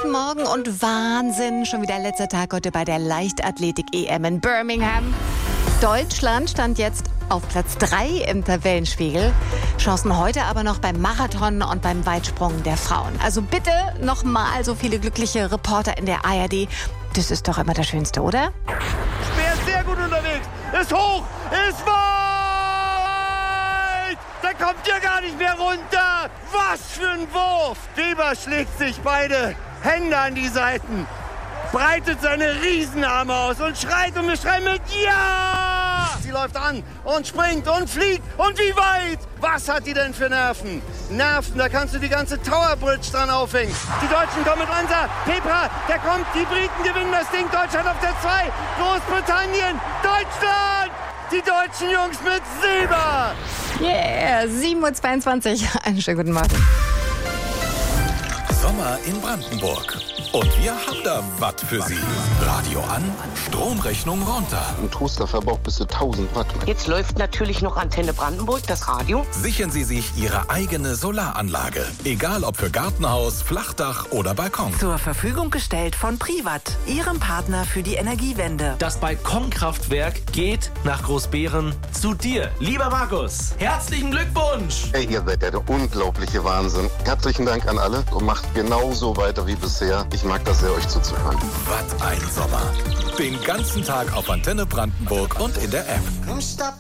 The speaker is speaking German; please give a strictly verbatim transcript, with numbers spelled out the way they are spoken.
guten Morgen und Wahnsinn. Schon wieder letzter Tag heute bei der Leichtathletik-E M in Birmingham. Deutschland stand jetzt auf Platz drei im Tabellenspiegel. Chancen heute aber noch beim Marathon und beim Weitsprung der Frauen. Also bitte nochmal so viele glückliche Reporter in der A R D. Das ist doch immer das Schönste, oder? Speer ist sehr gut unterwegs. Ist hoch, ist weit. Der kommt ja gar nicht mehr runter. Was für ein Wurf. Weber schlägt sich beide Hände an die Seiten, breitet seine Riesenarme aus und schreit und wir schreien mit Ja! Sie läuft an und springt und fliegt. Und wie weit? Was hat die denn für Nerven? Nerven, da kannst du die ganze Tower Bridge dran aufhängen. Die Deutschen kommen mit Ansa. Pepra, der kommt. Die Briten gewinnen das Ding. Deutschland auf der zwei. Großbritannien, Deutschland! Die deutschen Jungs mit Silber! Yeah, sieben Uhr zweiundzwanzig. Einen schönen guten Morgen. Sommer in Brandenburg. Und wir haben da was für Sie. Radio an, Stromrechnung runter. Ein Toaster verbraucht bis zu tausend Watt. Jetzt läuft natürlich noch Antenne Brandenburg, das Radio. Sichern Sie sich Ihre eigene Solaranlage. Egal ob für Gartenhaus, Flachdach oder Balkon. Zur Verfügung gestellt von Privat, Ihrem Partner für die Energiewende. Das Balkonkraftwerk geht nach Großbeeren zu dir. Lieber Markus, herzlichen Glückwunsch! Hey, ihr seid der unglaubliche Wahnsinn. Herzlichen Dank an alle und macht genauso weiter wie bisher. Ich mag das sehr, euch zuzuhören. Was ein Sommer. Den ganzen Tag auf Antenne Brandenburg und in der App. Come stop